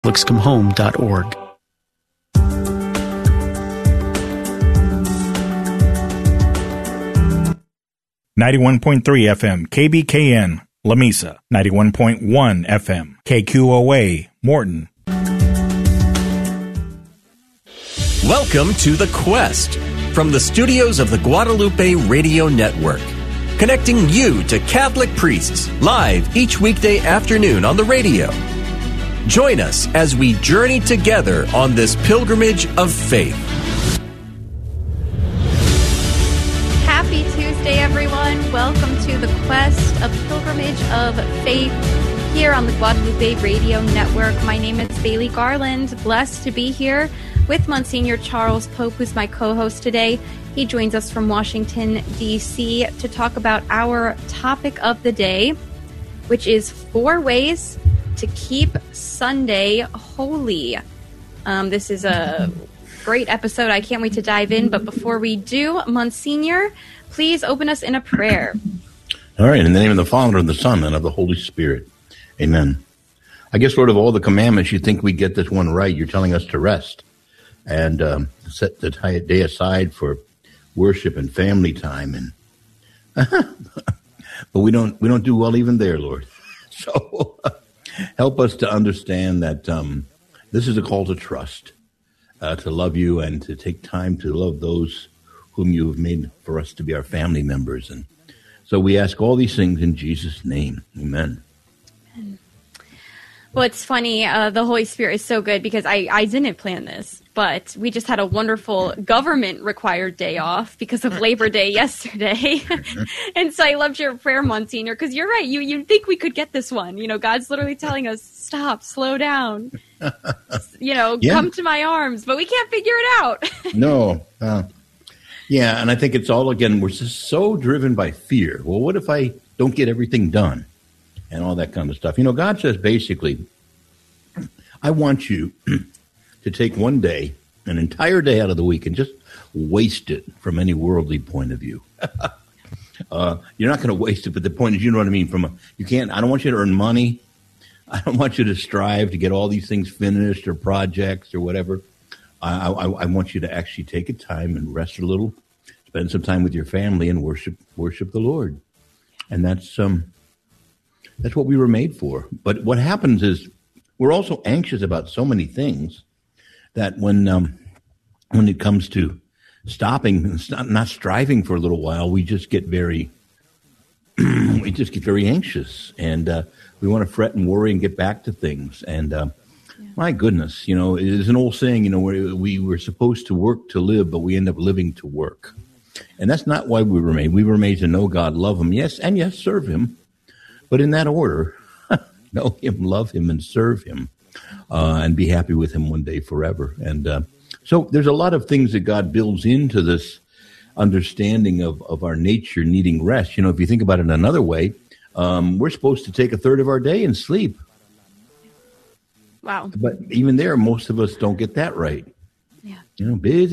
CatholicsComeHome.org. 91.3 FM, KBKN, Lamesa. 91.1 FM, KQOA, Morton. Welcome to The Quest from the studios of the Guadalupe Radio Network, connecting you to Catholic priests live each weekday afternoon on the radio. Join us as we journey together on this pilgrimage of faith. Happy Tuesday, everyone. Welcome to The Quest, a pilgrimage of faith here on the Guadalupe Radio Network. My name is Bailey Garland. Blessed to be here with Monsignor Charles Pope, who's my co-host today. He joins us from Washington, D.C. to talk about our topic of the day, which is 4 ways to keep Sunday holy. This is a great episode. I can't wait to dive in. But before we do, Monsignor, please open us in a prayer. All right. In the name of the Father, and the Son, and of the Holy Spirit. Amen. I guess, Lord, of all the commandments, you think we get this one right. You're telling us to rest and set the day aside for worship and family time. And but we don't do well even there, Lord. So help us to understand that this is a call to trust, to love you, and to take time to love those whom you have made for us to be our family members. And so we ask all these things in Jesus' name. Amen. Well, it's funny. The Holy Spirit is so good because I didn't plan this, but we just had a wonderful government-required day off because of Labor Day yesterday. And so I loved your prayer, Monsignor, because you're right. You'd think we could get this one. You know, God's literally telling us, stop, slow down, come to my arms, but we can't figure it out. No. Yeah, and I think it's all, again, we're just so driven by fear. Well, what if I don't get everything done? And all that kind of stuff. You know, God says basically, I want you to take one day, an entire day out of the week, and just waste it from any worldly point of view. You're not going to waste it, but the point is, you know what I mean? I don't want you to earn money. I don't want you to strive to get all these things finished or projects or whatever. I want you to actually take a time and rest a little, spend some time with your family, and worship the Lord. And that's what we were made for. But what happens is we're also anxious about so many things that when it comes to stopping, not striving for a little while, we just get very anxious, and we want to fret and worry and get back to things. And my goodness, there's an old saying, we were supposed to work to live, but we end up living to work. And that's not why we were made. We were made to know God, love him, yes, serve him. But in that order, know him, love him, and serve him, and be happy with him one day forever. And so there's a lot of things that God builds into this understanding of our nature needing rest. If you think about it another way, we're supposed to take a third of our day and sleep. Wow. But even there, most of us don't get that right. Yeah. Busy.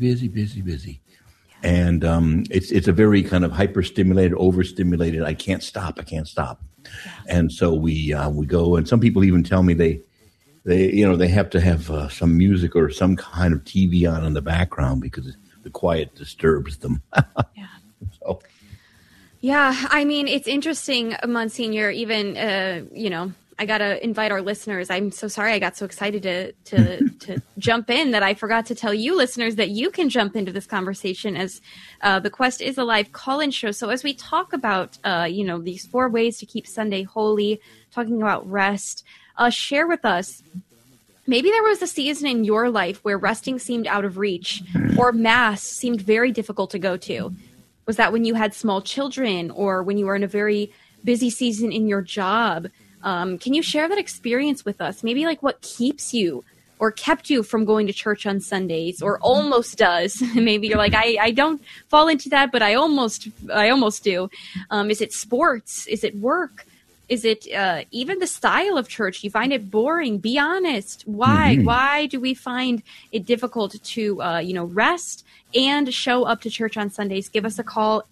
And it's a very kind of hyper-stimulated, overstimulated, I can't stop. And so we go, and some people even tell me they have to have some music or some kind of TV on in the background because the quiet disturbs them. Yeah. So. Yeah, I mean, it's interesting, Monsignor, even, I got to invite our listeners. I'm so sorry I got so excited to jump in that I forgot to tell you listeners that you can jump into this conversation as The Quest is a live call-in show. So as we talk about, these 4 ways to keep Sunday holy, talking about rest, share with us, maybe there was a season in your life where resting seemed out of reach or Mass seemed very difficult to go to. Was that when you had small children or when you were in a very busy season in your job? Can you share that experience with us? Maybe like what keeps you or kept you from going to church on Sundays or almost does. Maybe you're like, I don't fall into that, but I almost do. Is it sports? Is it work? Is it even the style of church? Do you find it boring? Be honest. Why? Mm-hmm. Why do we find it difficult to, rest and show up to church on Sundays? Give us a call,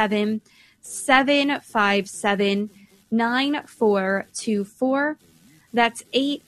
877-757-9424. That's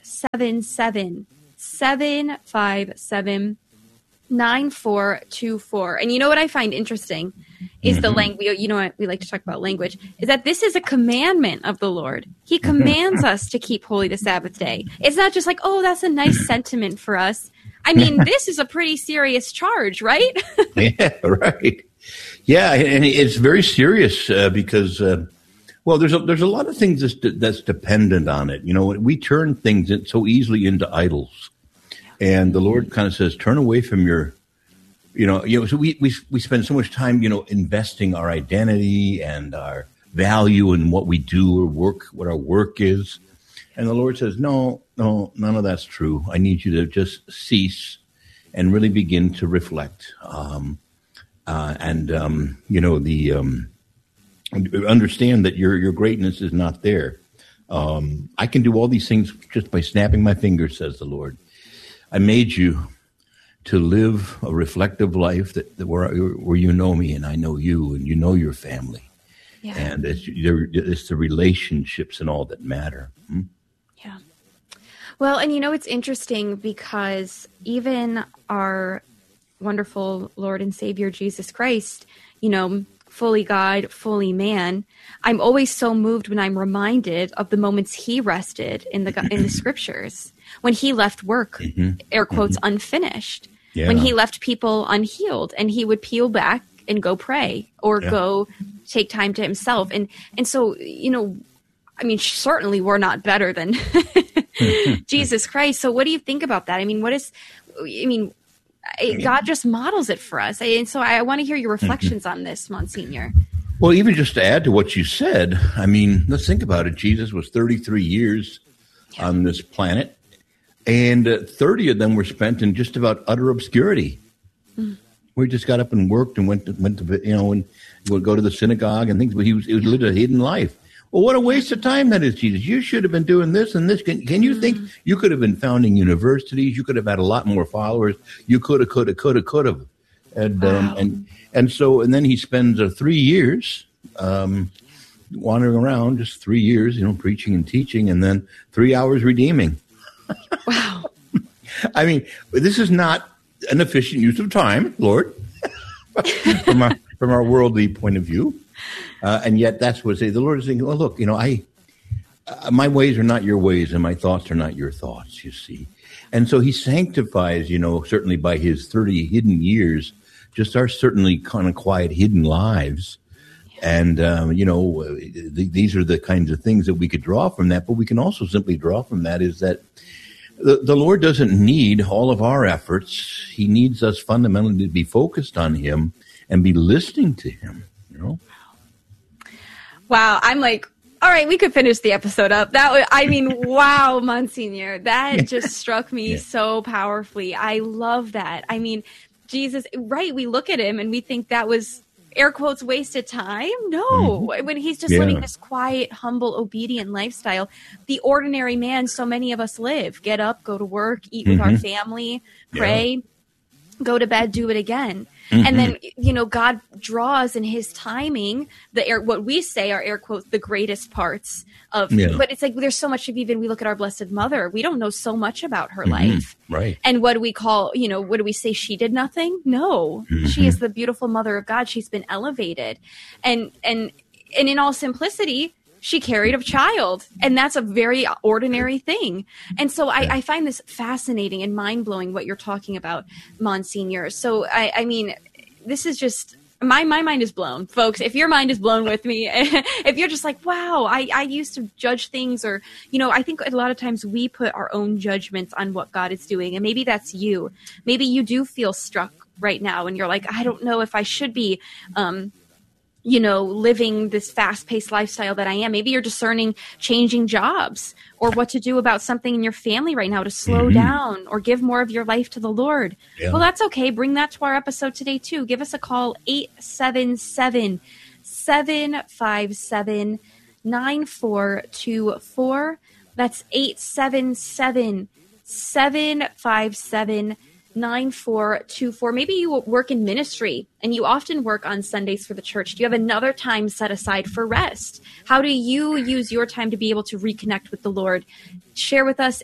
877-757-9424. And you know what I find interesting is the language. You know what we like to talk about language, is that this is a commandment of the Lord. He commands us to keep holy the Sabbath day. It's not just like, oh, that's a nice sentiment for us. I mean, this is a pretty serious charge, right? Yeah, right. Yeah, and it's very serious because, well, there's a lot of things that's dependent on it. You know, we turn things so easily into idols, and the Lord kind of says, turn away from your. So we spend so much time, investing our identity and our value in what we do or work, what our work is. And the Lord says, no, none of that's true. I need you to just cease and really begin to reflect. Understand that your greatness is not there. I can do all these things just by snapping my fingers, says the Lord. I made you to live a reflective life where you know me and I know you and you know your family. Yeah. And it's the relationships and all that matter. Yeah. Well, and it's interesting because even our wonderful Lord and Savior, Jesus Christ, fully God, fully man, I'm always so moved when I'm reminded of the moments he rested in the scriptures, when he left work, air quotes, unfinished, when he left people unhealed, and he would peel back and go pray or go take time to himself. And so, certainly we're not better than Jesus Christ. So what do you think about that? God just models it for us. And so I want to hear your reflections on this, Monsignor. Well, even just to add to what you said, let's think about it. Jesus was 33 years on this planet, and 30 of them were spent in just about utter obscurity. We just got up and worked and went to and would go to the synagogue and things, but he lived a hidden life. Well, what a waste of time that is, Jesus. You should have been doing this and this. Can you think you could have been founding universities? You could have had a lot more followers. You could have. And then he spends 3 years wandering around, just 3 years, preaching and teaching, and then 3 hours redeeming. Wow. This is not an efficient use of time, Lord, from our worldly point of view. And yet that's what the Lord is saying. Well, look, my ways are not your ways and my thoughts are not your thoughts, you see. And so he sanctifies, certainly by his 30 hidden years, just our certainly kind of quiet hidden lives. And, these are the kinds of things that we could draw from that. But we can also simply draw from that is that the Lord doesn't need all of our efforts. He needs us fundamentally to be focused on him and be listening to him, Wow. I'm like, all right, we could finish the episode up. Wow, Monsignor, that just struck me so powerfully. I love that. Jesus, right. We look at him and we think that was air quotes wasted time. No, when he's just living this quiet, humble, obedient lifestyle, the ordinary man so many of us live. Get up, go to work, eat with our family, pray, go to bed, do it again. And then, God draws in his timing what we say are air quotes, the greatest parts of, but it's like, there's so much we look at our Blessed Mother. We don't know so much about her life. Right. And what do we call, what do we say? She did nothing? No, she is the beautiful Mother of God. She's been elevated. And in all simplicity, she carried a child, and that's a very ordinary thing. And so I find this fascinating and mind-blowing what you're talking about, Monsignor. So, this is just, my mind is blown, folks. If your mind is blown with me, if you're just like, wow, I used to judge things, or, I think a lot of times we put our own judgments on what God is doing, and maybe that's you. Maybe you do feel struck right now, and you're like, I don't know if I should be living this fast-paced lifestyle that I am. Maybe you're discerning changing jobs or what to do about something in your family right now to slow down or give more of your life to the Lord. Yeah. Well, that's okay. Bring that to our episode today, too. Give us a call, 877-757-9424. That's 877-757-9424. 9424. Maybe you work in ministry and you often work on Sundays for the church. Do you have another time set aside for rest? How do you use your time to be able to reconnect with the Lord? Share with us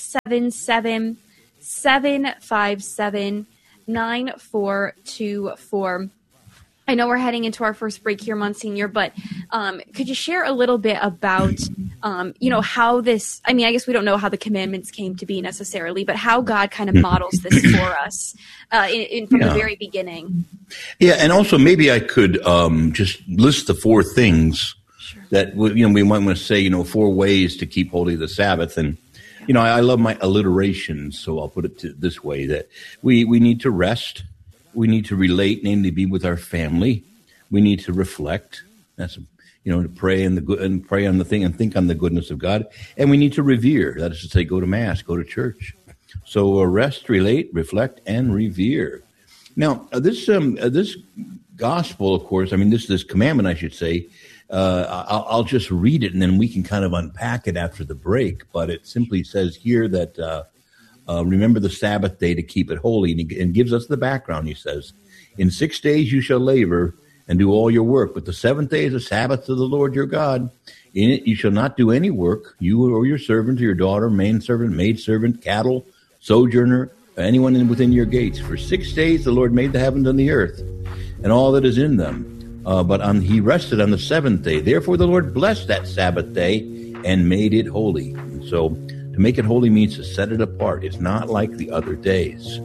877-757-9424. I know we're heading into our first break here, Monsignor, but could you share a little bit about, how this, I guess we don't know how the commandments came to be necessarily, but how God kind of models this for us from the very beginning. Yeah, and also maybe I could just list the 4 things that, we might want to say, 4 ways to keep holy the Sabbath. And, I love my alliterations, so I'll put it this way, that we need to rest. We need to relate, namely be with our family. We need to reflect. That's, to pray and pray on the thing and think on the goodness of God. And we need to revere. That is to say, go to Mass, go to church. So rest, relate, reflect, and revere. Now, this gospel, of course, this commandment, I should say, I'll just read it and then we can kind of unpack it after the break. But it simply says here that remember the Sabbath day to keep it holy, and gives us the background. He says, in 6 days you shall labor and do all your work, but the 7th day is a Sabbath to the Lord your God. In it you shall not do any work, you or your servant or your daughter, manservant, maidservant, cattle, sojourner, anyone within your gates. For 6 days the Lord made the heavens and the earth, and all that is in them. But he rested on the 7th day. Therefore the Lord blessed that Sabbath day and made it holy. And so to make it holy means to set it apart. It's not like the other days.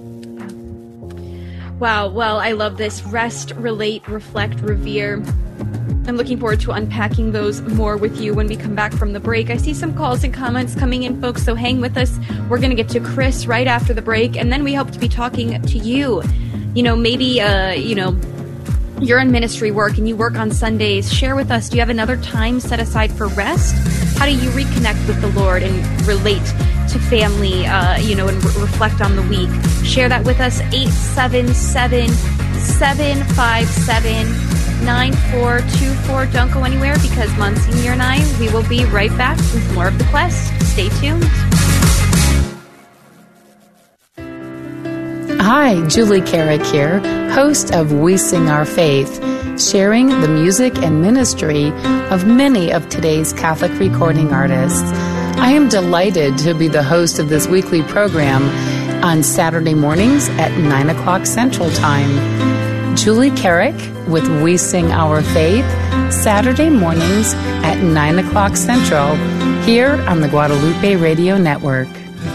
Wow. Well, I love this. Rest, relate, reflect, revere. I'm looking forward to unpacking those more with you when we come back from the break. I see some calls and comments coming in, folks, so hang with us. We're going to get to Chris right after the break, and then we hope to be talking to you. Maybe, you're in ministry work and you work on Sundays. Share with us, do you have another time set aside for rest? How do you reconnect with the Lord and relate to family, and reflect on the week? Share that with us, 877-757-9424. Don't go anywhere, because Monsignor and I, we will be right back with more of The Quest. Stay tuned. Hi, Julie Carrick here, host of We Sing Our Faith, sharing the music and ministry of many of today's Catholic recording artists. I am delighted to be the host of this weekly program on Saturday mornings at 9 o'clock Central Time. Julie Carrick with We Sing Our Faith, Saturday mornings at 9 o'clock Central, here on the Guadalupe Radio Network.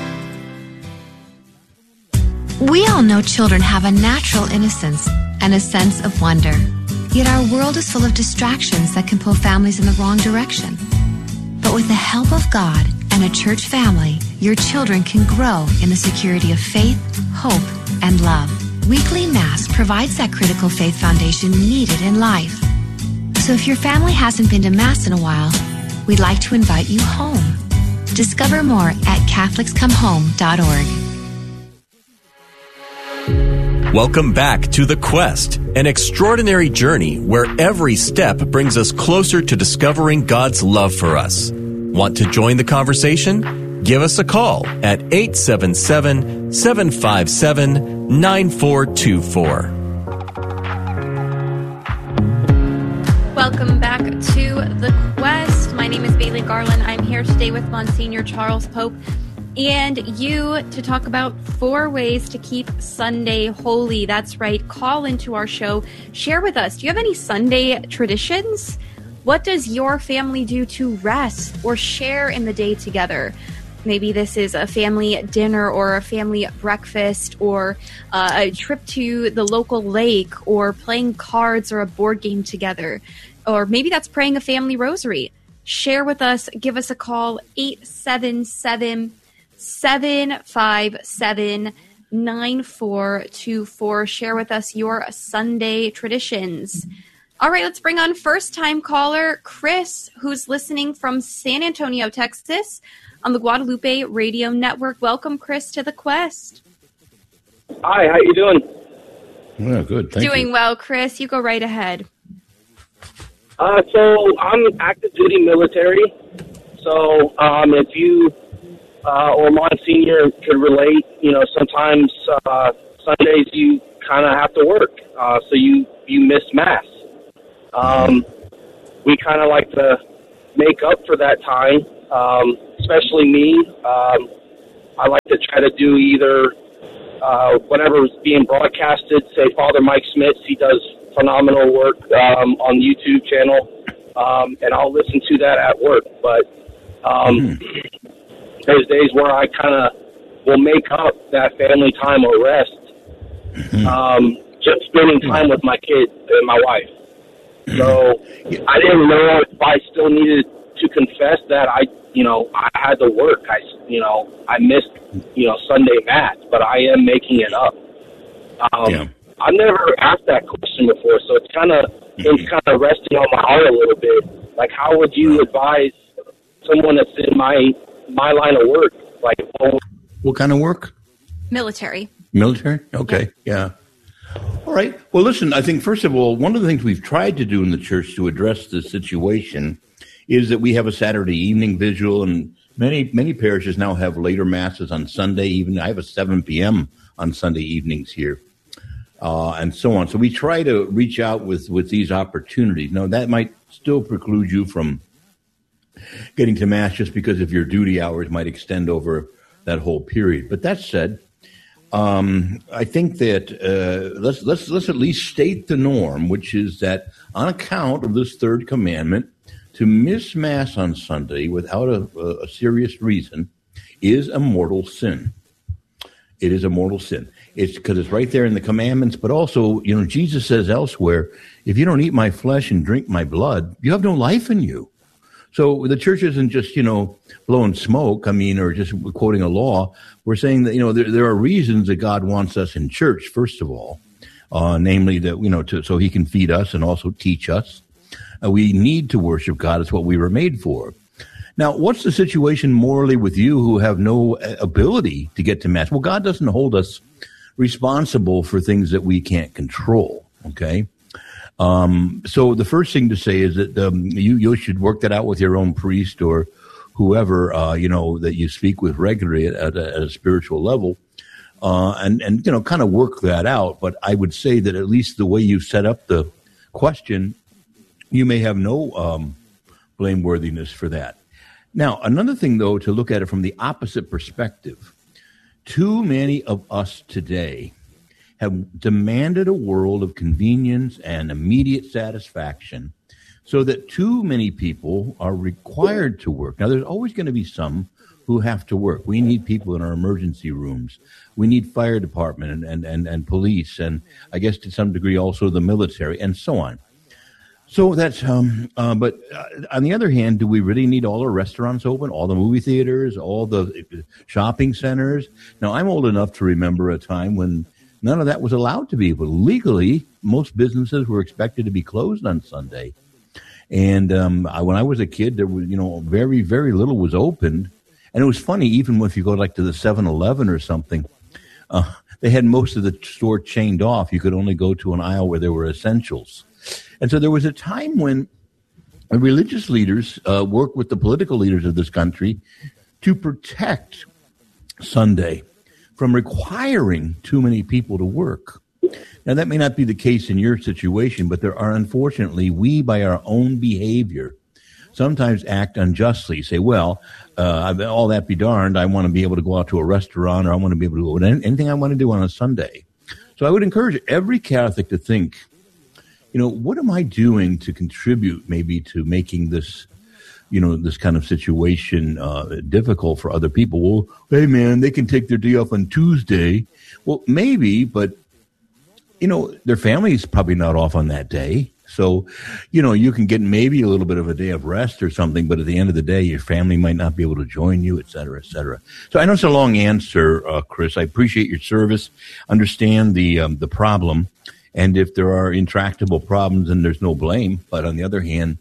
We all know children have a natural innocence and a sense of wonder. Yet our world is full of distractions that can pull families in the wrong direction. But with the help of God and a church family, your children can grow in the security of faith, hope, and love. Weekly Mass provides that critical faith foundation needed in life. So if your family hasn't been to Mass in a while, we'd like to invite you home. Discover more at CatholicsComeHome.org. Welcome back to The Quest, an extraordinary journey where every step brings us closer to discovering God's love for us. Want to join the conversation? Give us a call at 877-757-9424. Welcome back to The Quest. My name is Bailey Garland. I'm here today with Monsignor Charles Pope and you to talk about 4 ways to keep Sunday holy. That's right. Call into our show. Share with us. Do you have any Sunday traditions? What does your family do to rest or share in the day together? Maybe this is a family dinner or a family breakfast or a trip to the local lake or playing cards or a board game together. Or maybe that's praying a family rosary. Share with us. Give us a call, 877-757-9424. Share with us your Sunday traditions. All right, let's bring on first-time caller Chris, who's listening from San Antonio, Texas, on the Guadalupe Radio Network. Welcome, Chris, to The Quest. Hi, how you doing? Yeah, good. Thank you. Doing well, Chris. You go right ahead. So I'm active duty military. So if you or Monsignor could relate. Sometimes Sundays you kind of have to work, so you miss Mass. We kind of like to make up for that time, especially me. I like to try to do either whatever's being broadcasted. Say Father Mike Smith, he does phenomenal work on the YouTube channel, and I'll listen to that at work. But there's days where I kind of will make up that family time or rest, just spending time with my kid and my wife. So I didn't know if I still needed to confess that I had to work. I missed, Sunday Mass, but I am making it up. I've never asked that question before, so it's kind of resting on my heart a little bit. Like, how would you advise someone that's in my line of work? Like, what kind of work? Military. Military? Okay, yeah. All right. Well, listen, I think, first of all, one of the things we've tried to do in the church to address this situation is that we have a Saturday evening vigil, and many parishes now have later Masses on Sunday. Even I have a 7 p.m. on Sunday evenings here, and so on. So we try to reach out with these opportunities. Now, that might still preclude you from getting to Mass just because of your duty hours might extend over that whole period. But that said, I think that let's at least state the norm, which is that on account of this third commandment, to miss Mass on Sunday without a serious reason is a mortal sin. It is a mortal sin. It's because it's right there in the commandments, but also, Jesus says elsewhere, if you don't eat my flesh and drink my blood, you have no life in you. So the church isn't just, blowing smoke, or just quoting a law. We're saying that, there are reasons that God wants us in church, first of all, namely that, so he can feed us and also teach us. We need to worship God. It's what we were made for. Now, what's the situation morally with you who have no ability to get to Mass? Well, God doesn't hold us responsible for things that we can't control, okay? So the first thing to say is that you should work that out with your own priest or whoever, that you speak with regularly at a spiritual level, and kind of work that out. But I would say that at least the way you set up the question, you may have no blameworthiness for that. Now, another thing, though, to look at it from the opposite perspective, too many of us today have demanded a world of convenience and immediate satisfaction so that too many people are required to work. Now, there's always going to be some who have to work. We need people in our emergency rooms. We need fire department and police, and I guess to some degree also the military, and so on. So that's, but on the other hand, do we really need all our restaurants open, all the movie theaters, all the shopping centers? Now, I'm old enough to remember a time when none of that was allowed to be, but legally, most businesses were expected to be closed on Sunday. And when I was a kid, there was, very, very little was opened. And it was funny, even if you go like to the 7-Eleven or something, they had most of the store chained off. You could only go to an aisle where there were essentials. And so there was a time when religious leaders worked with the political leaders of this country to protect Sunday from requiring too many people to work. Now, that may not be the case in your situation, but there are, unfortunately, we, by our own behavior, sometimes act unjustly. Say, well, all that be darned, I want to be able to go out to a restaurant, or I want to be able to do anything I want to do on a Sunday. So I would encourage every Catholic to think, what am I doing to contribute maybe to making this, this kind of situation difficult for other people? Well, hey, man, they can take their day off on Tuesday. Well, maybe, but, their family's probably not off on that day. So, you can get maybe a little bit of a day of rest or something, but at the end of the day, your family might not be able to join you, et cetera, et cetera. So I know it's a long answer, Chris. I appreciate your service, understand the problem. And if there are intractable problems, then there's no blame. But on the other hand,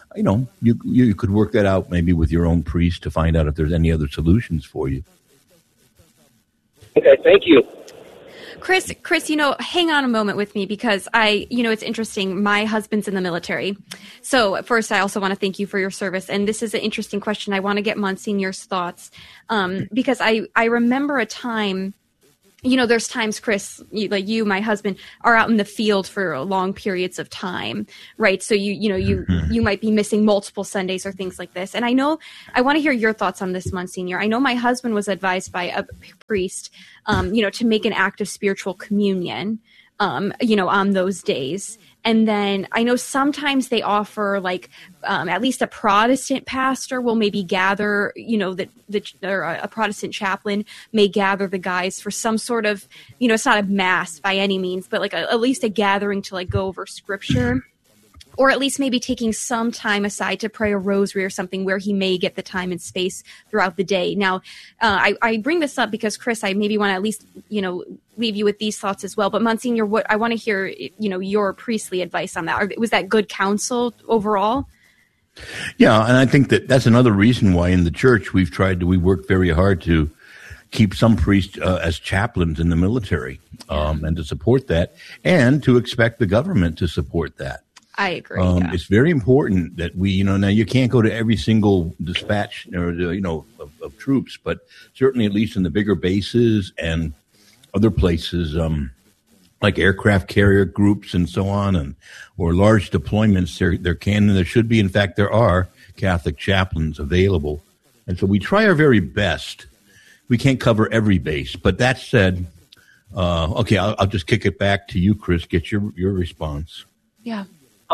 you could work that out maybe with your own priest to find out if there's any other solutions for you. Okay, thank you. Chris, hang on a moment with me because it's interesting. My husband's in the military. So first, I also want to thank you for your service. And this is an interesting question. I want to get Monsignor's thoughts because I remember a time, there's times, Chris, you, my husband, are out in the field for long periods of time, right? So you might be missing multiple Sundays or things like this. And I want to hear your thoughts on this, Monsignor. I know my husband was advised by a priest, to make an act of spiritual communion, on those days. And then I know sometimes they offer at least a Protestant pastor will maybe gather, or a Protestant chaplain may gather the guys for some sort of, it's not a mass by any means, but at least a gathering to go over scripture. Or at least maybe taking some time aside to pray a rosary or something where he may get the time and space throughout the day. Now, I bring this up because, Chris, I maybe want to at least, leave you with these thoughts as well. But, Monsignor, I want to hear, your priestly advice on that. Or was that good counsel overall? Yeah, and I think that's another reason why in the church we work very hard to keep some priests as chaplains in the military and to support that and to expect the government to support that. I agree. It's very important that we, now you can't go to every single dispatch or, of troops, but certainly at least in the bigger bases and other places, like aircraft carrier groups and so on, or large deployments, there should be, in fact, there are Catholic chaplains available. And so we try our very best. We can't cover every base, but that said, okay, I'll just kick it back to you, Chris, get your response. Yeah.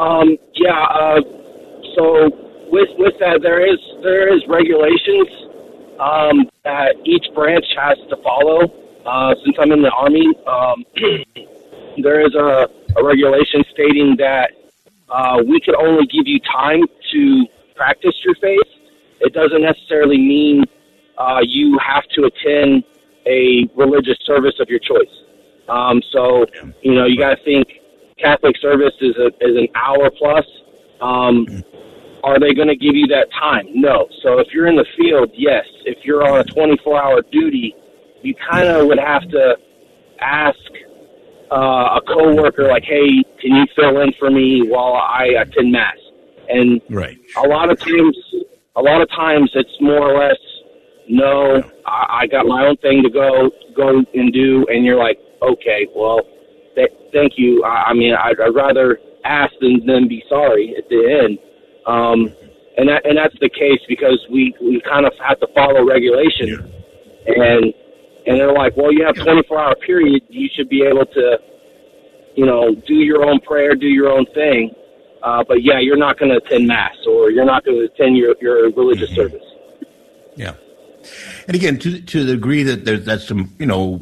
So with that, there is regulations that each branch has to follow. Since I'm in the Army, there is a regulation stating that we could only give you time to practice your faith. It doesn't necessarily mean you have to attend a religious service of your choice. So you got to think. Catholic service is an hour plus. Are they going to give you that time? No. So if you're in the field, yes. If you're on a 24-hour duty, you kind of would have to ask a coworker, hey, can you fill in for me while I attend mass? And right. a lot of times it's more or less, no, I got my own thing to go and do, and you're like, okay, well. Thank you. I'd rather ask than be sorry at the end. And that's the case because we kind of have to follow regulation. Yeah. And they're like, well, you have 24-hour period. You should be able to, do your own prayer, do your own thing. But yeah, you're not going to attend mass or you're not going to attend your religious service. Yeah. And again, to the degree that that's some,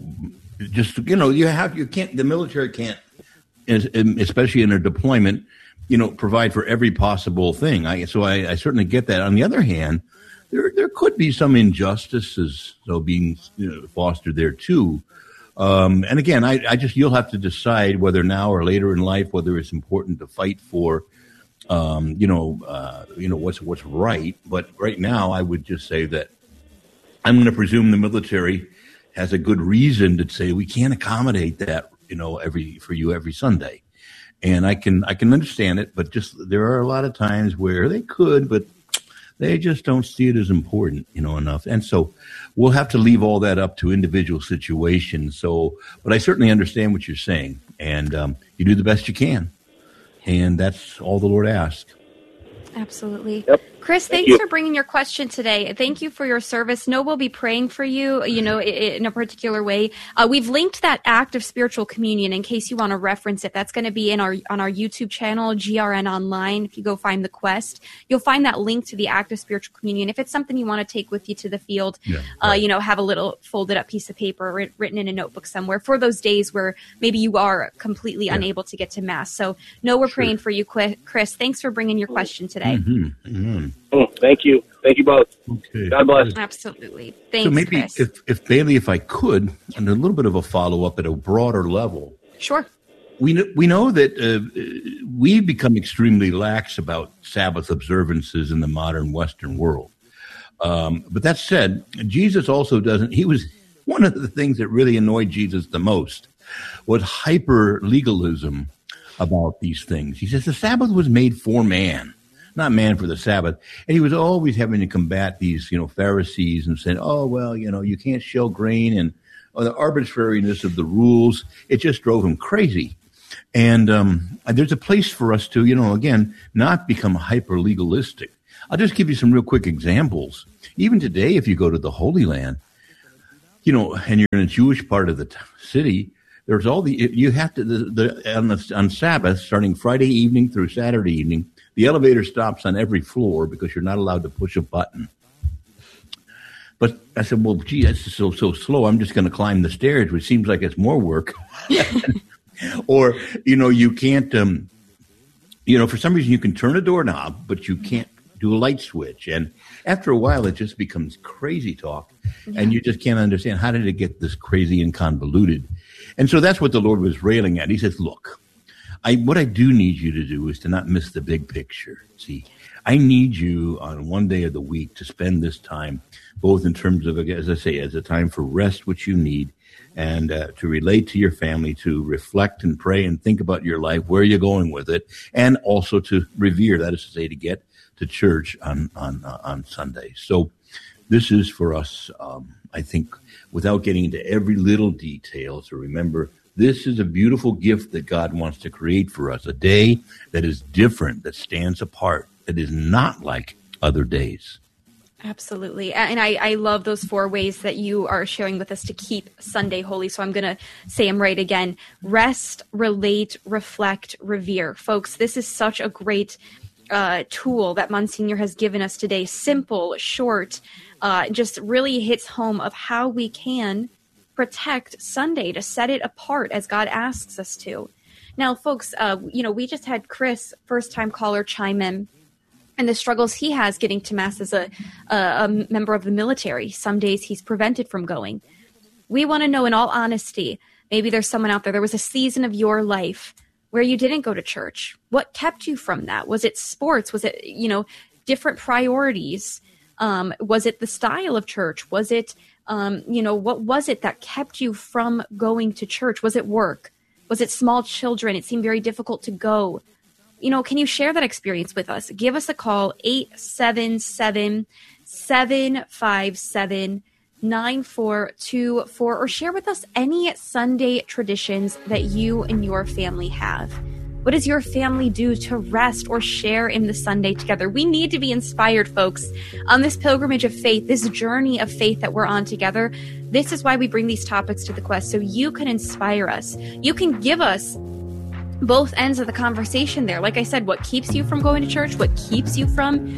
the military can't, especially in their deployment, provide for every possible thing. So I certainly get that. On the other hand, there could be some injustices being fostered there too. And again, you'll have to decide whether now or later in life, whether it's important to fight for, what's right. But right now, I would just say that I'm going to presume the military has a good reason to say we can't accommodate that, every Sunday. And I can understand it, but just there are a lot of times where they could, but they just don't see it as important, enough. And so we'll have to leave all that up to individual situations. So, but I certainly understand what you're saying, and you do the best you can. And that's all the Lord asks. Absolutely. Yep. Chris, thanks for bringing your question today. Thank you for your service. No, we'll be praying for you, in a particular way. We've linked that act of spiritual communion in case you want to reference it. That's going to be on our YouTube channel, GRN Online. If you go find the quest, you'll find that link to the act of spiritual communion. If it's something you want to take with you to the field, have a little folded up piece of paper written in a notebook somewhere for those days where maybe you are completely unable to get to mass. So, we're praying for you, Chris. Thanks for bringing your question today. Mm-hmm. Mm-hmm. Thank you. Thank you both. Okay. God bless. Absolutely. Thanks, so maybe Chris. if Bailey, if I could, and a little bit of a follow-up at a broader level. Sure. We know that we've become extremely lax about Sabbath observances in the modern Western world. But that said, Jesus also doesn't. He was one of the things that really annoyed Jesus the most was hyper legalism about these things. He says the Sabbath was made for man, not man for the Sabbath. And he was always having to combat these, Pharisees and saying, oh, well, you can't shell grain, and the arbitrariness of the rules. It just drove him crazy. And there's a place for us to, again, not become hyper legalistic. I'll just give you some real quick examples. Even today, if you go to the Holy Land, and you're in a Jewish part of the city, there's you have to, on Sabbath, starting Friday evening through Saturday evening, the elevator stops on every floor because you're not allowed to push a button. But I said, well, gee, that's so slow. I'm just going to climb the stairs, which seems like it's more work. Or, you can't, for some reason you can turn a doorknob, but you can't do a light switch. And after a while, it just becomes crazy talk. Yeah. And you just can't understand, how did it get this crazy and convoluted? And so that's what the Lord was railing at. He says, look, what I do need you to do is to not miss the big picture. See, I need you on one day of the week to spend this time, both in terms of, as I say, as a time for rest, which you need, and to relate to your family, to reflect and pray and think about your life, where you're going with it, and also to revere, that is to say, to get to church on Sundays. So this is for us, I think, without getting into every little detail, to remember this is a beautiful gift that God wants to create for us, a day that is different, that stands apart, that is not like other days. Absolutely. And I love those 4 ways that you are sharing with us to keep Sunday holy. So I'm going to say them right again. Rest, relate, reflect, revere. Folks, this is such a great tool that Monsignor has given us today. Simple, short, just really hits home of how we can protect Sunday, to set it apart as God asks us to. Now, folks, we just had Chris, first-time caller, chime in, and the struggles he has getting to Mass as a member of the military. Some days he's prevented from going. We want to know, in all honesty, maybe there's someone out there was a season of your life where you didn't go to church. What kept you from that? Was it sports? Was it, different priorities? Was it the style of church? Was it, what was it that kept you from going to church? Was it work? Was it small children? It seemed very difficult to go. Can you share that experience with us? Give us a call, 877-757-9424, or share with us any Sunday traditions that you and your family have. What does your family do to rest or share in the Sunday together? We need to be inspired, folks, on this pilgrimage of faith, this journey of faith that we're on together. This is why we bring these topics to the Quest, so you can inspire us. You can give us both ends of the conversation there. Like I said, what keeps you from going to church? What keeps you from,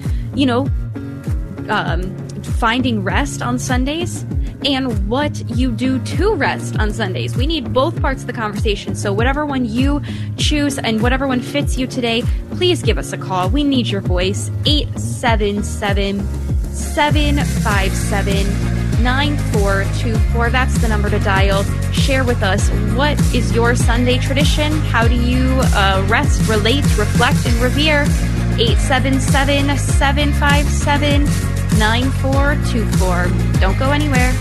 finding rest on Sundays? And what you do to rest on Sundays. We need both parts of the conversation. So whatever one you choose and whatever one fits you today, please give us a call. We need your voice. 877-757-9424. That's the number to dial. Share with us, what is your Sunday tradition? How do you rest, relate, reflect, and revere? 877-757-9424. Don't go anywhere.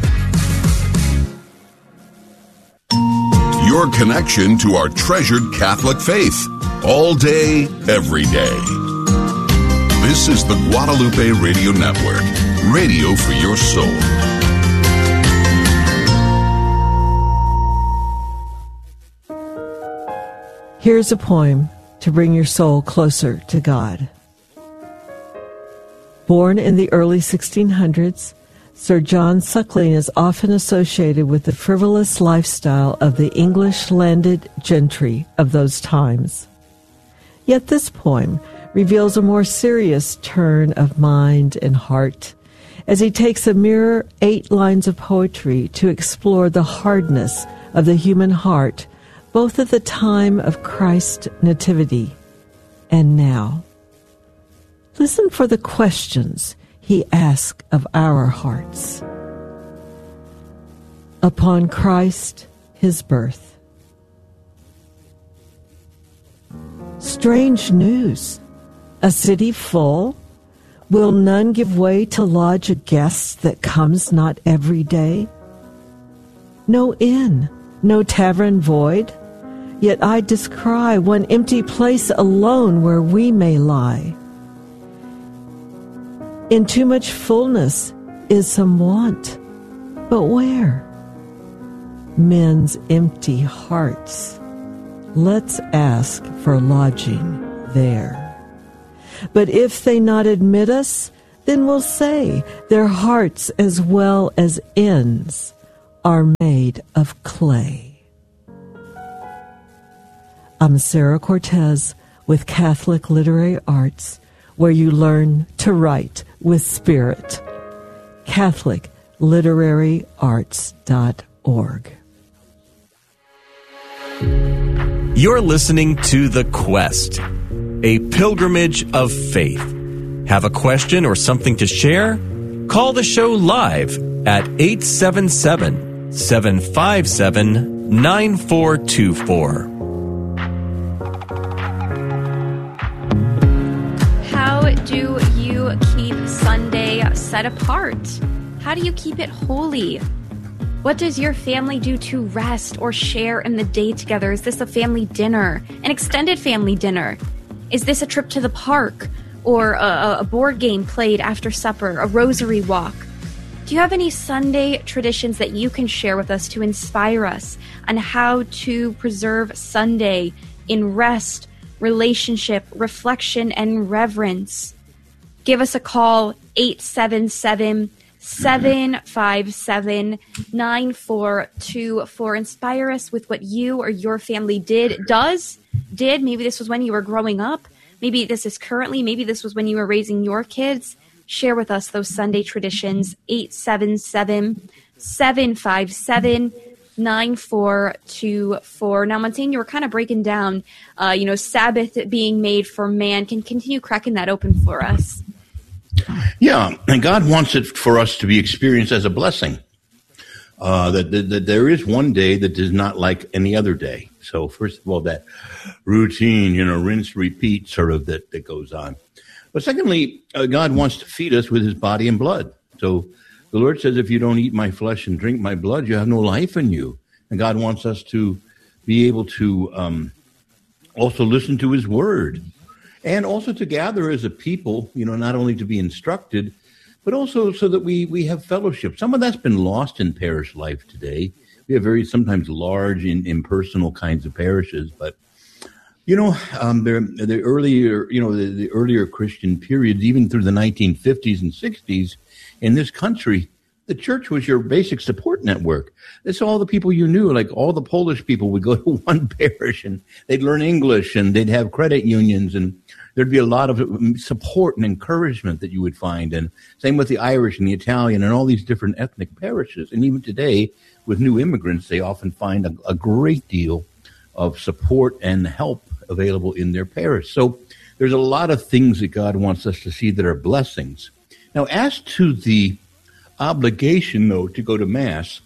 Your connection to our treasured Catholic faith. All day, every day. This is the Guadalupe Radio Network. Radio for your soul. Here's a poem to bring your soul closer to God. Born in the early 1600s, Sir John Suckling is often associated with the frivolous lifestyle of the English landed gentry of those times. Yet this poem reveals a more serious turn of mind and heart, as he takes a mere 8 lines of poetry to explore the hardness of the human heart, both at the time of Christ's nativity and now. Listen for the questions he asks of our hearts. Upon Christ, his birth. Strange news. A city full? Will none give way to lodge a guest that comes not every day? No inn, no tavern void? Yet I descry one empty place alone where we may lie. In too much fullness is some want, but where? Men's empty hearts. Let's ask for lodging there. But if they not admit us, then we'll say their hearts as well as ends are made of clay. I'm Sarah Cortez with Catholic Literary Arts, where you learn to write with spirit. CatholicLiteraryArts.org. You're listening to The Quest, a pilgrimage of faith. Have a question or something to share? Call the show live at 877-757-9424. How do you keep Sunday set apart? How do you keep it holy? What does your family do to rest or share in the day together? Is this a family dinner, an extended family dinner? Is this a trip to the park or a board game played after supper, a rosary walk? Do you have any Sunday traditions that you can share with us to inspire us on how to preserve Sunday in rest, relationship, reflection, and reverence? Give us a call, 877-757-9424. Inspire us with what you or your family did. Maybe this was when you were growing up. Maybe this is currently. Maybe this was when you were raising your kids. Share with us those Sunday traditions. 877-757-9424. Now, Monsignor, you were kind of breaking down, Sabbath being made for man. Can continue cracking that open for us. Yeah, and God wants it for us to be experienced as a blessing. That there is one day that is not like any other day. So first of all, that routine, rinse, repeat sort of that goes on. But secondly, God wants to feed us with his body and blood. So the Lord says, if you don't eat my flesh and drink my blood, you have no life in you. And God wants us to be able to also listen to his word. And also to gather as a people, not only to be instructed, but also so that we have fellowship. Some of that's been lost in parish life today. We have very sometimes large impersonal kinds of parishes, but the earlier Christian periods, even through the 1950s and 60s in this country, the church was your basic support network. That's all the people you knew. Like all the Polish people would go to one parish and they'd learn English and they'd have credit unions and there'd be a lot of support and encouragement that you would find. And same with the Irish and the Italian and all these different ethnic parishes. And even today with new immigrants, they often find a great deal of support and help available in their parish. So there's a lot of things that God wants us to see that are blessings. Now, as to the obligation, though, to go to Mass,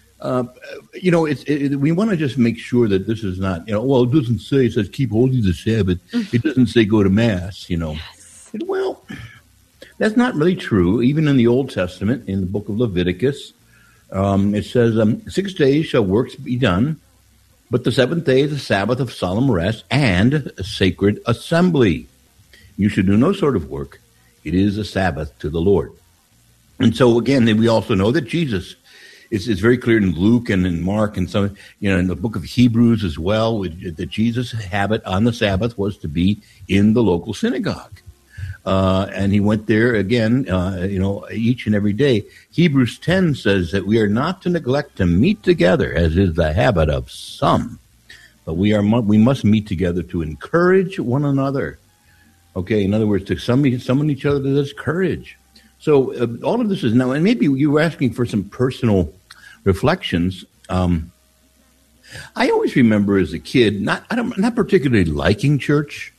we want to just make sure that this is not, it doesn't say, it says keep holy the Sabbath. It doesn't say go to Mass, Yes. Well, that's not really true. Even in the Old Testament, in the book of Leviticus, it says 6 days shall works be done, but the seventh day is a Sabbath of solemn rest and a sacred assembly. You should do no sort of work. It is a Sabbath to the Lord. And so, again, we also know that Jesus, it's very clear in Luke and in Mark and some, in the book of Hebrews as well, that Jesus' habit on the Sabbath was to be in the local synagogue. And he went there again, each and every day. Hebrews 10 says that we are not to neglect to meet together, as is the habit of some, but we must meet together to encourage one another. Okay, in other words, to summon each other to this courage. So all of this is now, and maybe you were asking for some personal reflections. I always remember as a kid, not particularly liking church,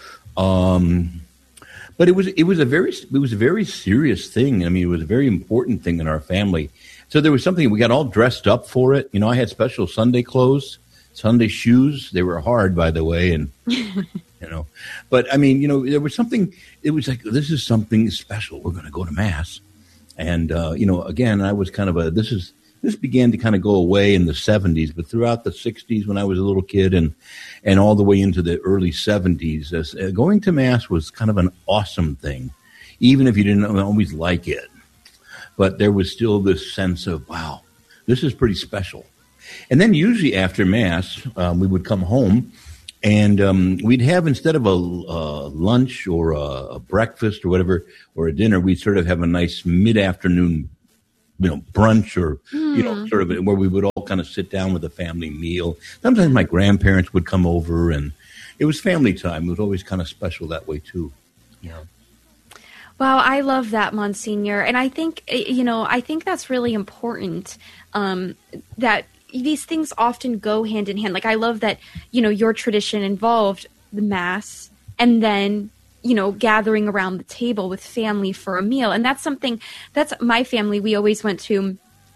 but it was a very serious thing. I mean, it was a very important thing in our family. So there was something, we got all dressed up for it. I had special Sunday clothes, Sunday shoes. They were hard, by the way, and but I mean, there was something. It was like, this is something special. We're going to go to Mass, and again, I was kind of this This began to kind of go away in the 70s, but throughout the 60s when I was a little kid and all the way into the early 70s, going to Mass was kind of an awesome thing, even if you didn't always like it. But there was still this sense of, wow, this is pretty special. And then usually after Mass, we would come home and we'd have, instead of a lunch or a breakfast or whatever, or a dinner, we'd sort of have a nice mid-afternoon, brunch or, sort of where we would all kind of sit down with a family meal. Sometimes my grandparents would come over, and it was family time. It was always kind of special that way, too. Yeah. Wow, I love that, Monsignor. And I think, that's really important, that these things often go hand in hand. Like, I love that, your tradition involved the Mass and then, gathering around the table with family for a meal. And that's my family. We always went to,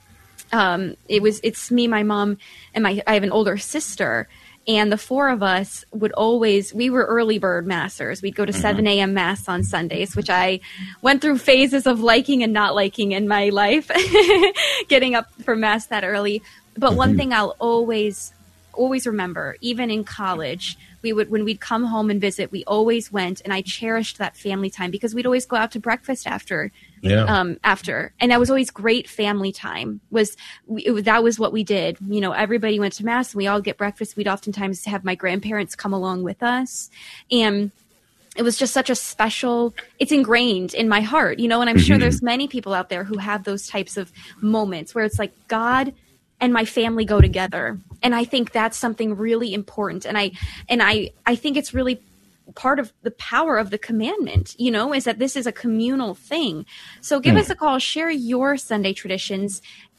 it's me, my mom, and I have an older sister. And the four of us we were early bird massers. We'd go to 7 a.m. Mass on Sundays, which I went through phases of liking and not liking in my life, getting up for Mass that early. But one thing I'll always remember, even in college, when we'd come home and visit, we always went, and I cherished that family time because we'd always go out to breakfast after. And that was always great family time. That was what we did. Everybody went to Mass and we all get breakfast. We'd oftentimes have my grandparents come along with us, and it was just such a special, it's ingrained in my heart, and I'm sure there's many people out there who have those types of moments where it's like God and my family go together. And I think that's something really important. And I think it's really part of the power of the commandment, is that this is a communal thing. So give us a call, share your Sunday traditions,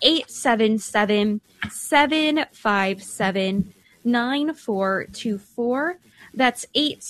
877-757-9424. That's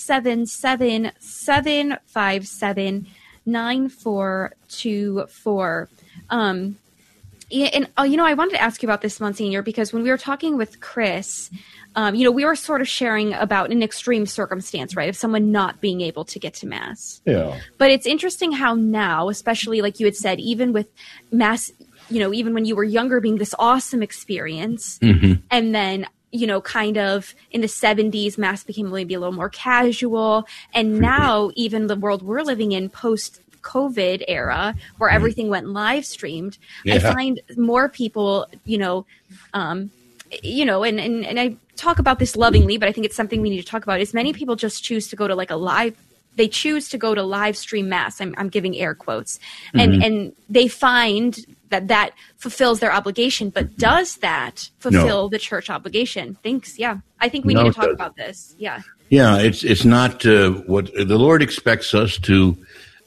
877-757-9424. And, I wanted to ask you about this, Monsignor, because when we were talking with Chris, we were sort of sharing about an extreme circumstance, right, of someone not being able to get to Mass. Yeah. But it's interesting how now, especially like you had said, even with Mass, even when you were younger being this awesome experience, and then, kind of in the 70s, Mass became maybe a little more casual. And now even the world we're living in post-COVID era where everything went live streamed, I find more people, and I talk about this lovingly, but I think it's something we need to talk about, is many people just choose to go to they choose to go to live stream Mass. I'm giving air quotes. And they find that fulfills their obligation, but does that fulfill the church obligation? Thanks. Yeah. I think we need to talk about this. Yeah. Yeah. It's not what the Lord expects us to,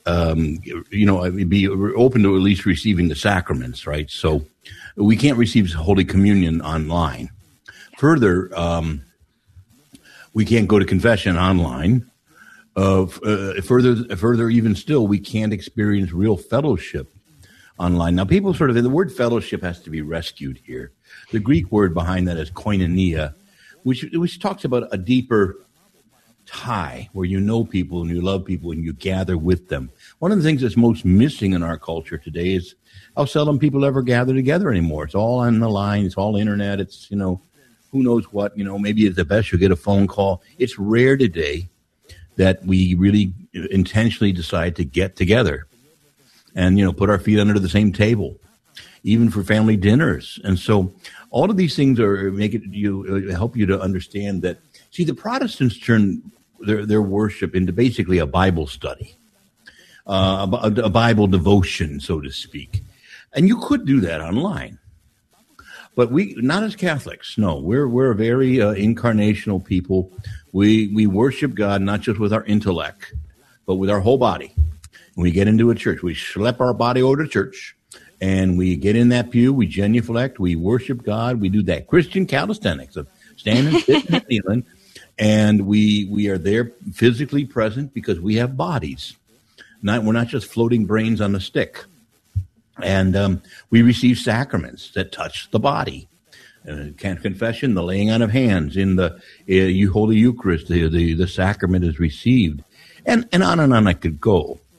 be open to at least receiving the sacraments, right? So we can't receive Holy Communion online. Further, we can't go to confession online. Further, even still, we can't experience real fellowship online. Now, people the word fellowship has to be rescued here. The Greek word behind that is koinonia, which talks about a deeper tie where you know people and you love people and you gather with them. One of the things that's most missing in our culture today is how seldom people ever gather together anymore. It's all on the line. It's all internet. It's, who knows what, maybe at the best you'll get a phone call. It's rare today that we really intentionally decide to get together and, put our feet under the same table, even for family dinners. And so all of these things help you to understand that, see, the Protestants turn their worship into basically a Bible study, a Bible devotion, so to speak. And you could do that online. But we, not as Catholics, no. We're a very incarnational people. We worship God not just with our intellect, but with our whole body. When we get into a church, we schlep our body over to church, and we get in that pew, we genuflect, we worship God, we do that Christian calisthenics of standing, sitting, and kneeling, and we are there physically present because we have bodies. We're not just floating brains on a stick. And we receive sacraments that touch the body. Confession, the laying on of hands, in the Holy Eucharist, the sacrament is received. And on I could go.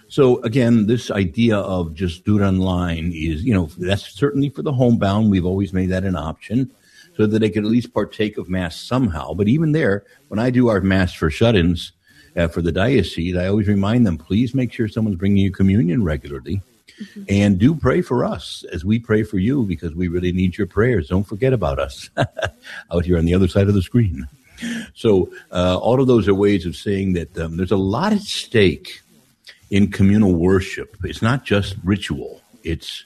So again, this idea of just do it online is, that's certainly for the homebound. We've always made that an option so that they could at least partake of Mass somehow. But even there, when I do our Mass for shut-ins for the diocese, I always remind them, please make sure someone's bringing you communion regularly. Mm-hmm. And do pray for us as we pray for you, because we really need your prayers. Don't forget about us out here on the other side of the screen. So all of those are ways of saying that there's a lot at stake in communal worship. It's not just ritual. It's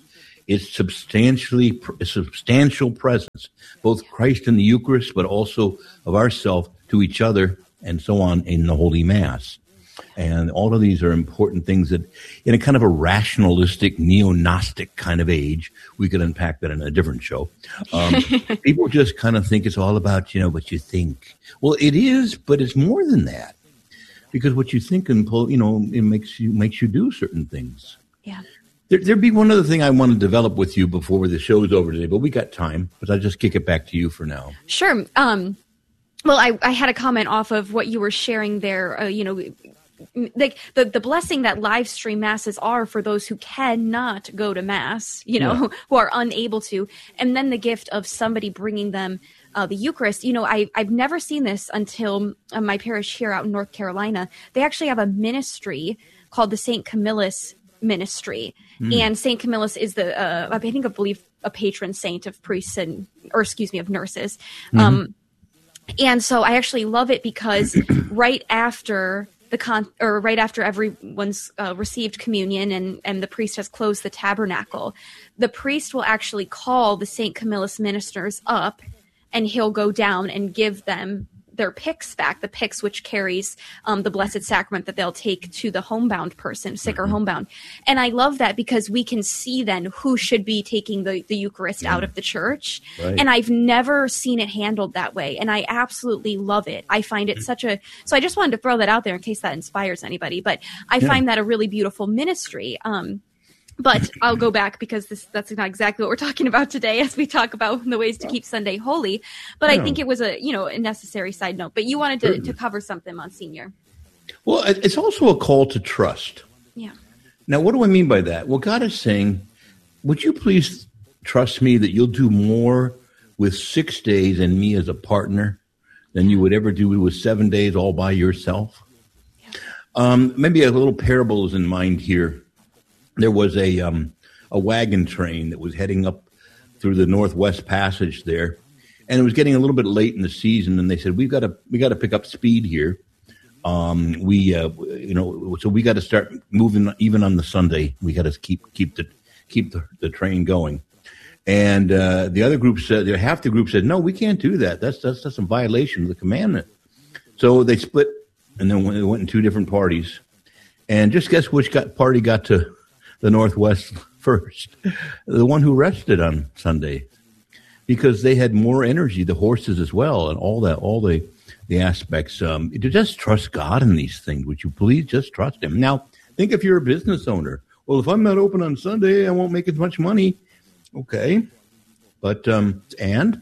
substantial presence, both Christ in the Eucharist, but also of ourself to each other and so on in the Holy Mass. And all of these are important things that in a kind of a rationalistic, neo-Gnostic kind of age, we could unpack that in a different show. People just kind of think it's all about, what you think. Well, it is, but it's more than that. Because what you think and it makes you do certain things. Yeah. There'd be one other thing I want to develop with you before the show's over today, but we got time. But I'll just kick it back to you for now. Sure. Well, I had a comment off of what you were sharing there. Like the blessing that live stream masses are for those who cannot go to mass, who are unable to, and then the gift of somebody bringing them the Eucharist. I've never seen this until my parish here out in North Carolina. They actually have a ministry called the St. Camillus Ministry, and St. Camillus is I believe a patron saint of priests of nurses. Mm-hmm. And so I actually love it because right after everyone's received communion and the priest has closed the tabernacle, the priest will actually call the St. Camillus ministers up, and he'll go down and give them their pyx back, the pyx which carries the Blessed Sacrament that they'll take to the homebound person, sick or homebound. And I love that because we can see then who should be taking the Eucharist out of the church. Right. And I've never seen it handled that way. And I absolutely love it. I find it so I just wanted to throw that out there in case that inspires anybody. But I find that a really beautiful ministry. But I'll go back because that's not exactly what we're talking about today as we talk about the ways to keep Sunday holy. But I think it was a necessary side note. But you wanted to cover something, Monsignor. Well, it's also a call to trust. Yeah. Now, what do I mean by that? Well, God is saying, would you please trust me that you'll do more with 6 days and me as a partner than you would ever do with 7 days all by yourself? Yeah. Maybe a little parable is in mind here. There was a wagon train that was heading up through the Northwest Passage there, and it was getting a little bit late in the season. And they said, "We got to pick up speed here. So we got to start moving even on the Sunday. We got to keep the train going." And the other group said, half the group said, "No, we can't do that. That's a violation of the commandment." So they split, and then they went in two different parties. And just guess which party got to the Northwest first? The one who rested on Sunday, because they had more energy, the horses as well, and all the aspects. To just trust God in these things. Would you please just trust Him? Now, think if you're a business owner. Well, if I'm not open on Sunday, I won't make as much money. Okay, but again,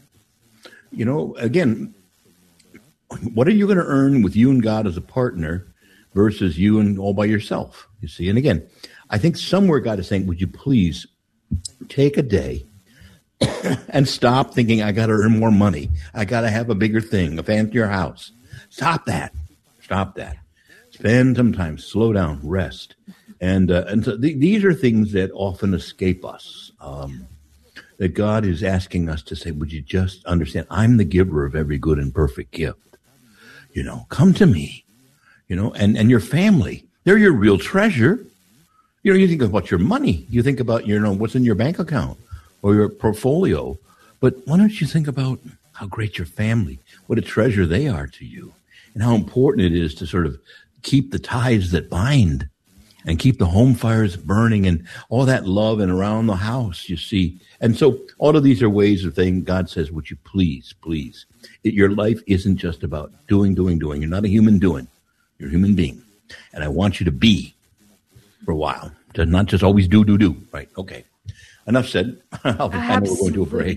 what are you going to earn with you and God as a partner versus you and all by yourself? You see, and again, I think somewhere God is saying, would you please take a day and stop thinking, I got to earn more money. I got to have a bigger thing, a fancier house. Stop that. Spend some time, slow down, rest. And so these are things that often escape us, that God is asking us to say, would you just understand, I'm the giver of every good and perfect gift. Come to me, and your family, they're your real treasure. You think about your money. You think about, what's in your bank account or your portfolio. But why don't you think about how great your family, what a treasure they are to you, and how important it is to sort of keep the ties that bind and keep the home fires burning and all that love and around the house, you see. And so all of these are ways of saying, God says, would you please, your life isn't just about doing. You're not a human doing. You're a human being. And I want you to be for a while, to not just always do. Right? Okay. Enough said. I know we're going to a break.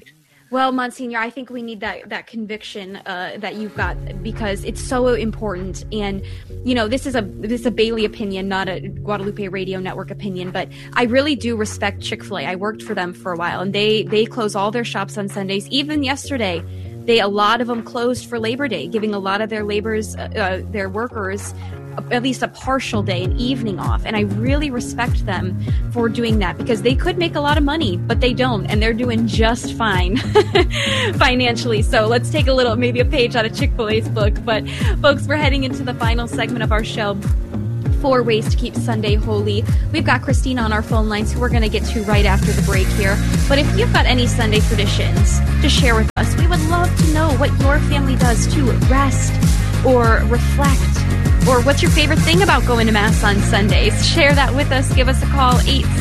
Well, Monsignor, I think we need that conviction that you've got, because it's so important. And, you know, this is a Bailey opinion, not a Guadalupe Radio Network opinion, but I really do respect Chick-fil-A. I worked for them for a while, and they close all their shops on Sundays. Even yesterday, a lot of them closed for Labor Day, giving a lot of their their workers at least a partial day, an evening off. And I really respect them for doing that, because they could make a lot of money, but they don't. And they're doing just fine financially. So let's take maybe a page out of Chick-fil-A's book. But folks, we're heading into the final segment of our show. 4 ways to keep Sunday holy. We've got Christina on our phone lines, who we're going to get to right after the break here. But if you've got any Sunday traditions to share with us, we would love to know what your family does to rest or reflect, or what's your favorite thing about going to Mass on Sundays. Share that with us. Give us a call,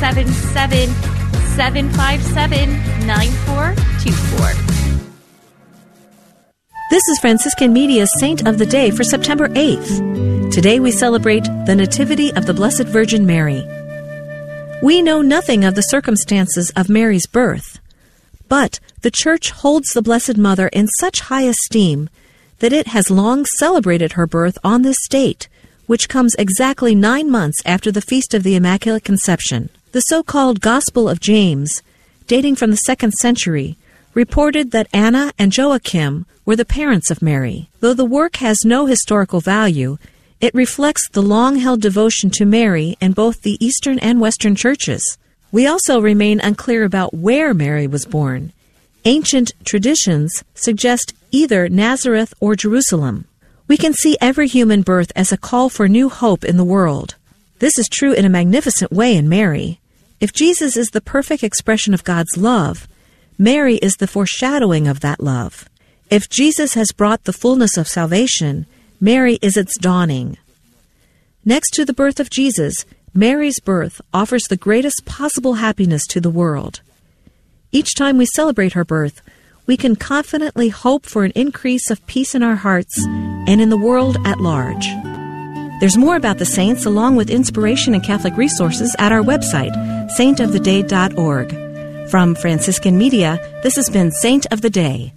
877-757-9424. This is Franciscan Media's Saint of the Day for September 8th. Today we celebrate the Nativity of the Blessed Virgin Mary. We know nothing of the circumstances of Mary's birth, but the Church holds the Blessed Mother in such high esteem that it has long celebrated her birth on this date, which comes exactly 9 months after the Feast of the Immaculate Conception. The so-called Gospel of James, dating from the 2nd century, reported that Anna and Joachim were the parents of Mary. Though the work has no historical value, it reflects the long-held devotion to Mary in both the Eastern and Western churches. We also remain unclear about where Mary was born. Ancient traditions suggest either Nazareth or Jerusalem. We can see every human birth as a call for new hope in the world. This is true in a magnificent way in Mary. If Jesus is the perfect expression of God's love, Mary is the foreshadowing of that love. If Jesus has brought the fullness of salvation, Mary is its dawning. Next to the birth of Jesus, Mary's birth offers the greatest possible happiness to the world. Each time we celebrate her birth, we can confidently hope for an increase of peace in our hearts and in the world at large. There's more about the saints, along with inspiration and Catholic resources, at our website, saintoftheday.org. From Franciscan Media, this has been Saint of the Day.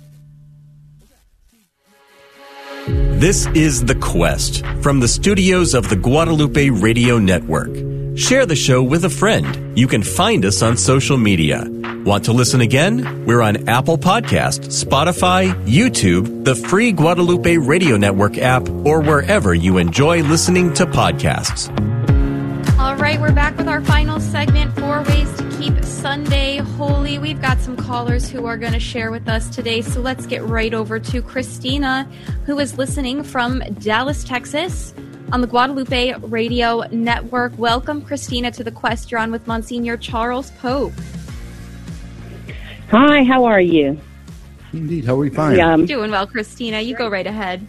This is The Quest from the studios of the Guadalupe Radio Network. Share the show with a friend. You can find us on social media. Want to listen again? We're on Apple Podcast, Spotify, YouTube, the free Guadalupe Radio Network app, or wherever you enjoy listening to podcasts. All right, we're back with our final segment, 4 ways to keep Sunday holy. We've got some callers who are going to share with us today, so let's get right over to Christina, who is listening from Dallas, Texas, on the Guadalupe Radio Network. Welcome, Christina, to The Quest. You're on with Monsignor Charles Pope. Hi, how are you? Indeed, how are we fine? Doing well, Christina. You go right ahead.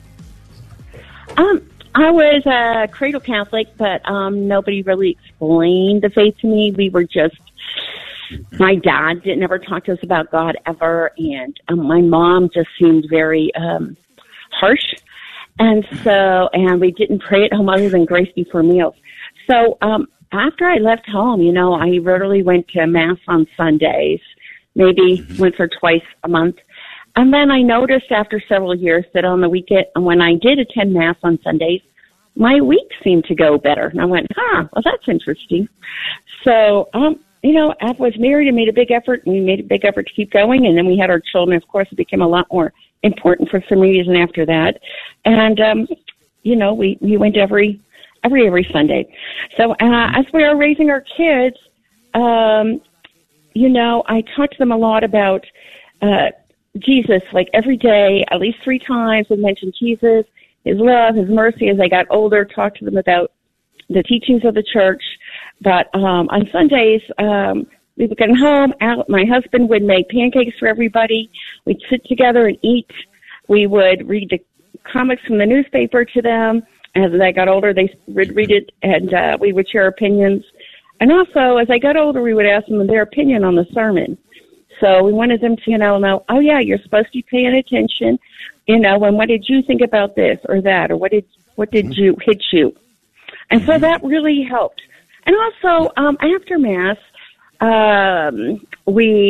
I was a cradle Catholic, but nobody really explained the faith to me. We were just, my dad didn't ever talk to us about God ever, and my mom just seemed very harsh. And we didn't pray at home other than grace before meals. So after I left home, I rarely went to Mass on Sundays, maybe once or twice a month. And then I noticed after several years that on the weekend, when I did attend Mass on Sundays, my week seemed to go better. And I went, well, that's interesting. So, I was married and made a big effort, and we made a big effort to keep going. And then we had our children. Of course, it became a lot more important for some reason after that. And, we went every Sunday. So as we were raising our kids, I talked to them a lot about Jesus, like every day, at least 3 times, we mentioned Jesus, his love, his mercy. As I got older, talked to them about the teachings of the church. But on Sundays, we would get home. My husband would make pancakes for everybody. We'd sit together and eat. We would read the comics from the newspaper to them. As I got older, they would read it, and we would share opinions. And also, as I got older, we would ask them their opinion on the sermon. So we wanted them to, know, oh, yeah, you're supposed to be paying attention, and what did you think about this or that, or what did you hit you? And so that really helped. And also, after Mass, we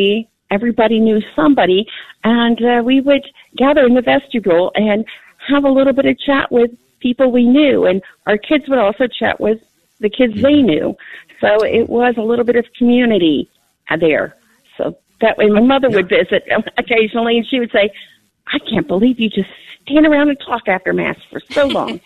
everybody knew somebody, and we would gather in the vestibule and have a little bit of chat with people we knew, and our kids would also chat with the kids they knew. So it was a little bit of community there. So that way my mother would visit occasionally, and she would say, I can't believe you just stand around and talk after Mass for so long.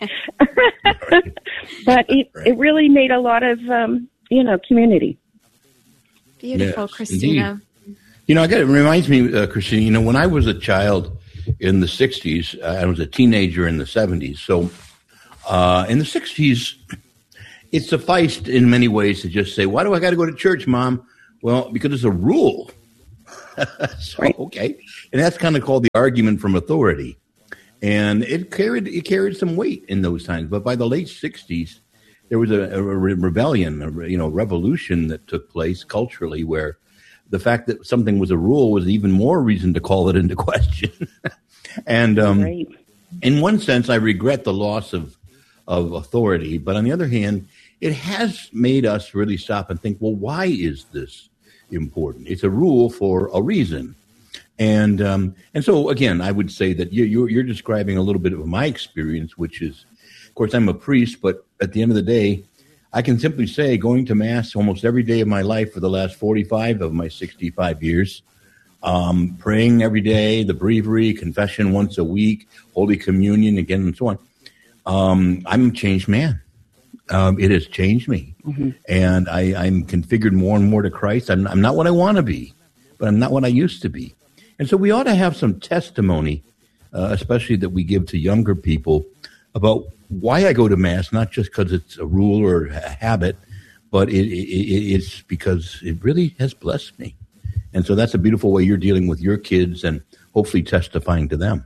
But it really made a lot of, community. Beautiful, Yes, Christina. indeed. It reminds me, Christina, when I was a child in the 60s, I was a teenager in the 70s. So in the 60s, it sufficed in many ways to just say, why do I got to go to church, Mom? Well, because it's a rule. So, okay. And that's kind of called the argument from authority. And it carried some weight in those times. But by the late 60s, there was a rebellion, a revolution that took place culturally, where the fact that something was a rule was even more reason to call it into question. And in one sense, I regret the loss of authority. But on the other hand, it has made us really stop and think, well, why is this important? It's a rule for a reason. And so, again, I would say that you're describing a little bit of my experience, which is, of course, I'm a priest, but at the end of the day, I can simply say going to Mass almost every day of my life for the last 45 of my 65 years, praying every day, the breviary, confession once a week, Holy Communion again, and so on. I'm a changed man. It has changed me. Mm-hmm. And I'm configured more and more to Christ. I'm not what I want to be, but I'm not what I used to be. And so we ought to have some testimony, especially that we give to younger people, about why I go to Mass, not just because it's a rule or a habit, but it's because it really has blessed me. And so that's a beautiful way you're dealing with your kids and hopefully testifying to them.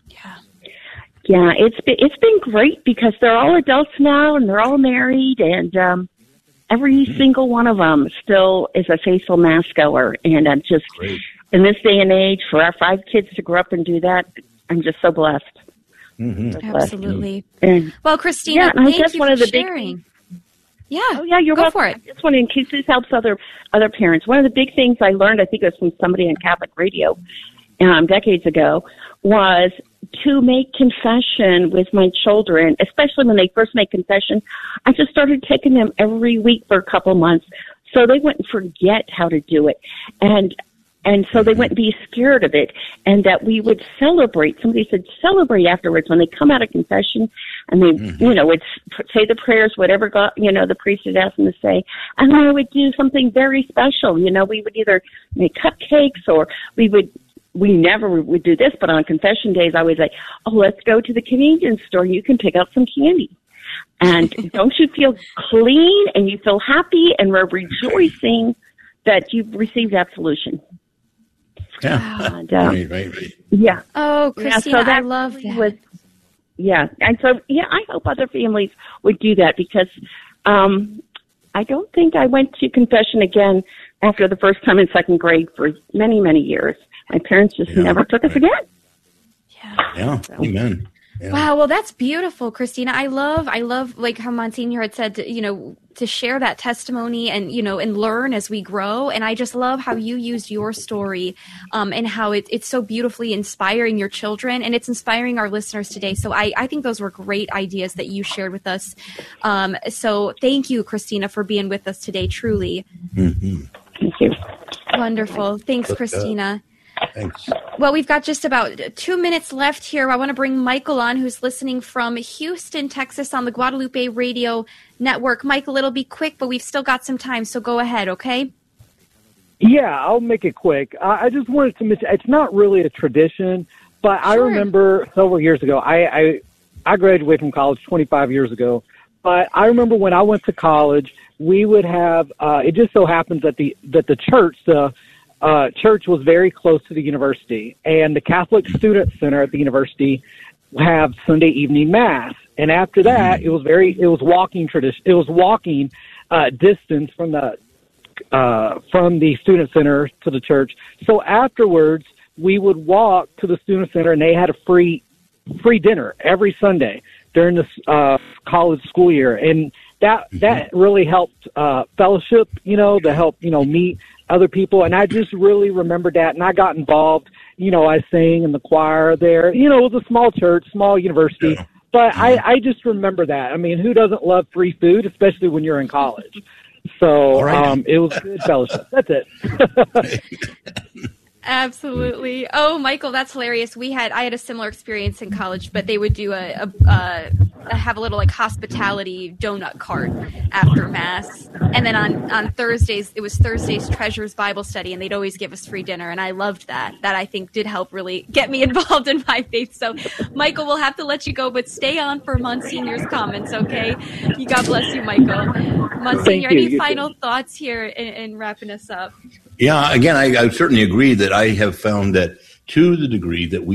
Yeah, it's been great because they're all adults now and they're all married, and every single one of them still is a faithful Mass goer. And I'm just, in this day and age, for our 5 kids to grow up and do that, I'm just so blessed. Mm-hmm. So Absolutely. And, well, Christina, thank you for sharing. Yeah. Oh, yeah, you're Go welcome. for it. I just want to, in case this helps other parents, one of the big things I learned, I think it was from somebody on Catholic radio decades ago, was to make confession with my children, especially when they first make confession. I just started taking them every week for a couple months so they wouldn't forget how to do it. And so they wouldn't be scared of it, and that we would celebrate. Somebody said celebrate afterwards when they come out of confession, and they, would say the prayers, whatever God, the priest had asked them to say, and then I would do something very special. We would either make cupcakes, or we never would do this, but on confession days, I would say, oh, let's go to the convenience store. You can pick up some candy. And don't you feel clean and you feel happy, and we're rejoicing that you've received absolution. Yeah. And, right. Yeah. Oh, Christina, so that I love that. And so, I hope other families would do that, because I don't think I went to confession again after the first time in second grade for many, many years. My parents just never took us again. Yeah. Amen. Yeah. Wow. Well, that's beautiful, Christina. I love like how Monsignor had said, to share that testimony and, and learn as we grow. And I just love how you used your story, and how it's so beautifully inspiring your children, and it's inspiring our listeners today. So I think those were great ideas that you shared with us. So thank you, Christina, for being with us today. Truly. Mm-hmm. Thank you. Wonderful. Thanks, Christina. Thanks. Well, we've got just about 2 minutes left here. I want to bring Michael on, who's listening from Houston, Texas, on the Guadalupe Radio Network. Michael, it'll be quick, but we've still got some time, so go ahead, okay? Yeah, I'll make it quick. I just wanted to mention, it's not really a tradition, but I remember several years ago, I graduated from college 25 years ago, but I remember when I went to college, we would have, it just so happens that the church, church was very close to the university, and the Catholic Student Center at the university have Sunday evening Mass. And after that, it was walking tradition. It was walking distance from the student center to the church. So afterwards, we would walk to the student center, and they had a free dinner every Sunday during the college school year, and that really helped fellowship. To help meet other people, and I just really remembered that, and I got involved. You know, I sang in the choir there. You know, it was a small church, small university, but I just remember that. I mean, who doesn't love free food, especially when you're in college? So it was good fellowship. That's it. Absolutely. Oh, Michael, that's hilarious. I had a similar experience in college, but they would do have a little like hospitality donut cart after mass, and then on Thursdays it was Thursdays Treasures Bible Study, and they'd always give us free dinner, and I loved that. That I think did help really get me involved in my faith. So, Michael, we'll have to let you go, but stay on for Monsignor's comments, okay? God bless you, Michael. Monsignor, any final thoughts here in wrapping us up? Yeah, again, I certainly agree that I have found that to the degree that we